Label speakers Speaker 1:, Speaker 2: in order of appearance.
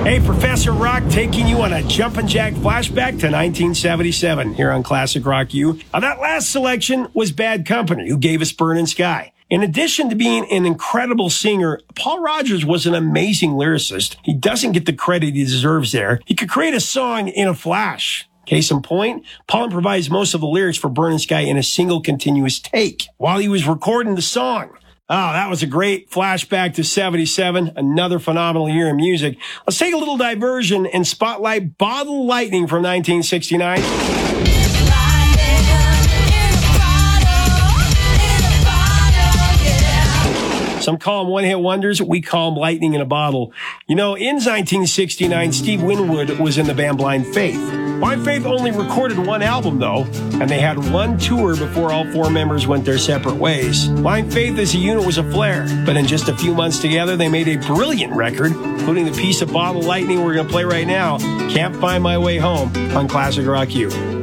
Speaker 1: Hey, Professor Rock taking you on a jumpin' jack flashback to 1977 here on Classic Rock U. Now, that last selection was Bad Company, who gave us Burnin' Sky. In addition to being an incredible singer, Paul Rodgers was an amazing lyricist. He doesn't get the credit he deserves there. He could create a song in a flash. Case in point, Paul improvised most of the lyrics for Burnin' Sky in a single continuous take while he was recording the song. Oh, that was a great flashback to 77, another phenomenal year in music. Let's take a little diversion and spotlight Bottle Lightning from 1969. Some call them one-hit wonders. We call them lightning in a bottle. You know, in 1969, Steve Winwood was in the band Blind Faith. Blind Faith only recorded one album, though, and they had one tour before all four members went their separate ways. Blind Faith as a unit was a flare, but in just a few months together, they made a brilliant record, including the piece of Bottle Lightning we're going to play right now, Can't Find My Way Home, on Classic Rock U.